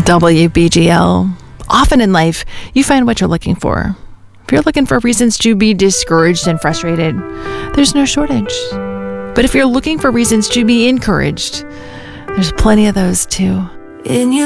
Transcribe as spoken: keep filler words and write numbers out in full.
W B G L. Often in life, you find what you're looking for. If you're looking for reasons to be discouraged and frustrated, there's no shortage. But if you're looking for reasons to be encouraged, there's plenty of those too. In your